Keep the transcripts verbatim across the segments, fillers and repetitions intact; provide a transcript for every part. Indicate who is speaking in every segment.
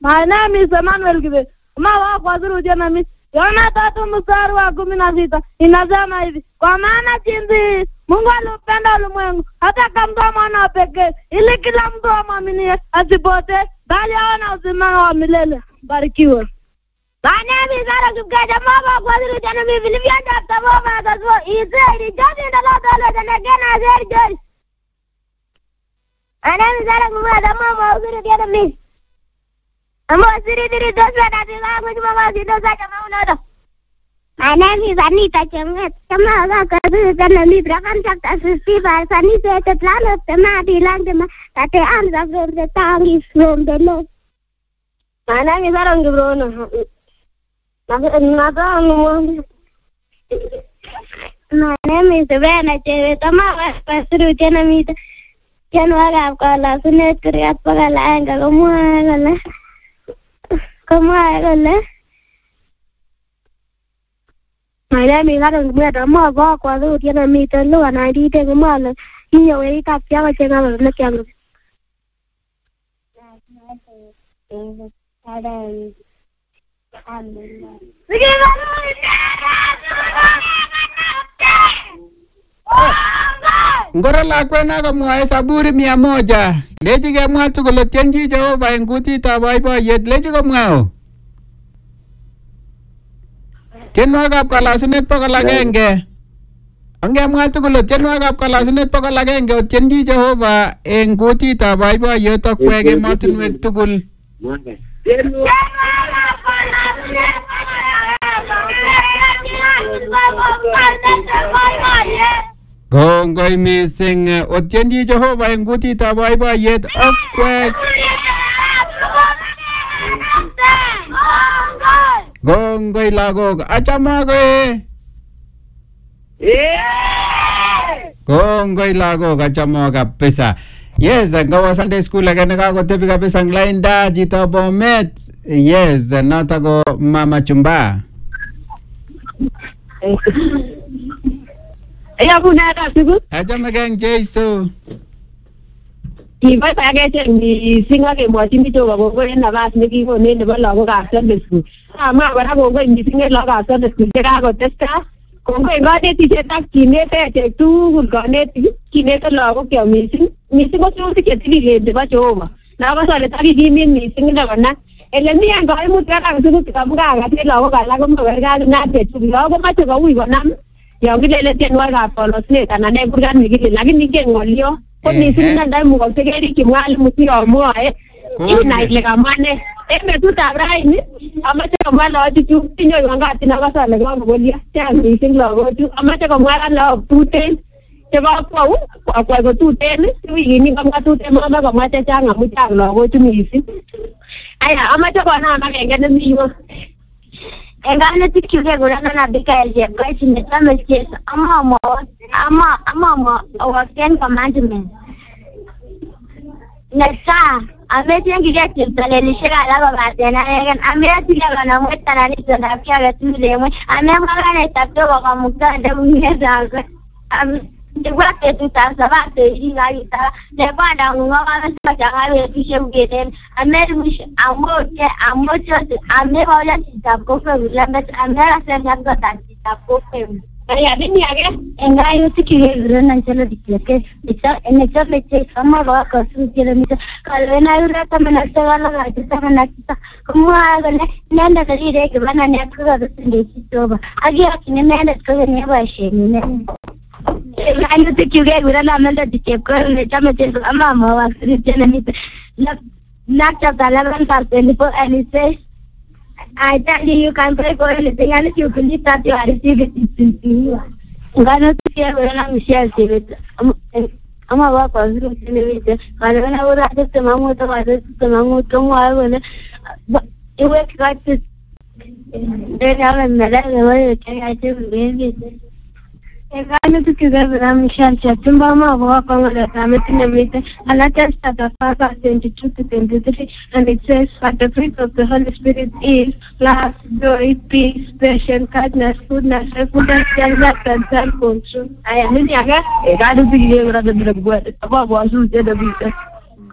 Speaker 1: My name is Emmanuel Gibe. Mawa kwa zuru jana mi. Yona tatu mstari wa kumi na sita inasema hivi, kwa maana jinsi Mungu alipenda ulimwengu hata akamtoa mwana pekee ili kila mtu amwaminie asipotee bali awe na uzima wa milele. Barikiwe. My name is Ara Kipkaja. Mawa kwa zuru jana mi Philippians chapter four verse four. He said, "Rejoice in the Lord always," and again I say rejoice. My name is Ara Kipkaja. Mawa kwa zuru jana mi. Amo siri diri dosa dati la kuch mama si dosa kama unodo. My name is Anita Chemget. Kama ga kazu kana mi brakan chapter fifty-five. Sani se te plan of the ma bilang the ma tate arms from the tongue is from the Lord. My name is Arang Bruno. My name is Vena Cheve. Tama ga pasru chena mi chena ga kala sunet kriat pagala anga komwa. Come on, my name is Adam Smith. I'm a walk while you get a meter low and I did take a mother. You wake up, you have a channel of the camera.
Speaker 2: Ngora la kwena kamwae Zaburi mia moja. Lechi kemwa tugul tienji Jehova eng kutitab boiboiyet. Lechi komwao. Tienwogikab kalasunet bokol agenge. Ongemwa tugul tienwogikab kalasunet bokol agenge otienji Jehova eng kutitab boiboiyet okwek emotinwek tugul. Kongoi mising otienji Jehova eng kutitab boiboiyet okwek. Kongoi lagok, achama koe. Kongoi lagok, achama kabisa. Yes, ngawa Sunday school again nakakotebi kabisa ang lainda chito Bomet. Yes, noto ko Mama Chumba.
Speaker 1: Aya kuna kasibu.
Speaker 2: Achama keng Jesu.
Speaker 1: Kiba page ni singa ke mwachi mito ko ko na bas ne ki ko ne ne ba lago ka Sunday school. Ama bara ko ko ni singa lago ka Sunday school ka ko testa. Ko ko ngade ti ta kinete te tu ko ne kinete lago ke missing missing ko tu ke ti le de ba choma. Na ba sa le ta ki mi missing na bana. Ele ni an ko mu ta ka su ka bu ka te lago ka lago mo ga na te tu lago ma te ko wi ko nam. Ya ki le te no ga po lo se ta na ne bu ga ni ki la ki ni ke ngolio. Ko ni singa dai mu ko te ke ki mwali mu ti o mo e. Ina ile ka mane. E me tu ta brai ni. Ama te ko mala o tu ti nyo nga ti na ba sa le ga mo lia. Ta ni sing lo go tu. Ama te ko mala lo tu ten. Te ba ko u ko ko tu ten. Wi ni ba tu ten ma ba ko ma te cha nga mu cha lo go tu ni si. Aya ama te ko na ma ke ga ni mo. Engane tikile gurana na bikaje gachi metama chesa ama ama ama ama our ten commandments nasa ameti ngiga tele lishira la baba tena egan ameti la na mweta na ni na pia la tule mwe amema kana tapto kwa mukanda mnyeza am Dewa ke tu ta saba te ina ita ne banda ngwa na sa ga we ti shem geten amer mish amo ke amo che ame wala ti ta ko fe la met amera se na ga ta ti ta ko fe ya ni aga enga yo ti ki re na chelo di ke ita en cha le che sama ba ka su ti le mi ka le na yu ra ta me na se wala ga ti ta na ti ta como aga ne nanda ka ri re ke bana ne ka ga ti le ti to ba agi akine ne ne ka ne ba she ni ne I think you get with a lemon that you keep calling the damages of a mamma was written not just eleven twenty-four and it says, I tell you, you can pray for anything and if you believe that you are receiving it to you. God knows if you ever share it. I'm a walk on the television. I don't know what I just a mammoth or I just a mammoth. Come on, but it works like this. They have a medal where I do baby. Egano tukigabira Michelle Chatumba ma walk on the Samitin and I test at the Father twenty-two to twenty-three and it says but the fruit of the Holy Spirit is love, joy, peace, patience, kindness, goodness, faithfulness, gentleness, and self-control. I am in Yaga, Egano tukigabira the Bragwell, above was who did the beater.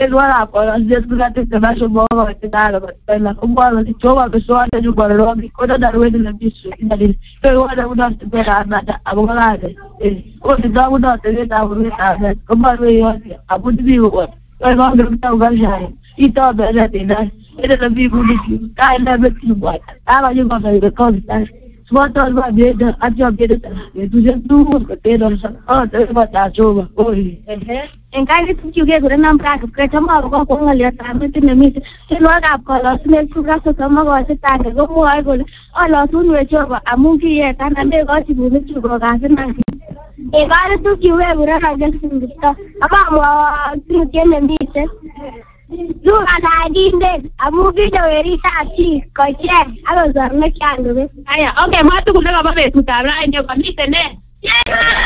Speaker 3: Elwara para jet kulate kana shobo wa kitala batala kumba choba beswata juba robi koda darwe na bisu indali elwara uda tera nada abugade o da uda tere da uda kumba yo abudi wo elwara da uga ita bela tena ele da bibu ni kai na beti wa aba juba da ko ta swata ba de da ajo de da tu je tu ko te do sa o te ba ta choba oi eh en kai tu ki ge gure nam pra ka chama ko ko ngal ya ta me ne mi se lo ga ko lo se su ga so ma go se ta ke go mo ai go o lo tu nu cho ba amu ki ye ta na de go ti bu ni chu go ga se na e ba tu ki we gure na ga sin ta ama mo tu ke ne mi se lu ga din de amu ki do eri ta chi ko che alo zar me kya go aya okay ma tu go ga ba be tu ta ra ne ba mi se ne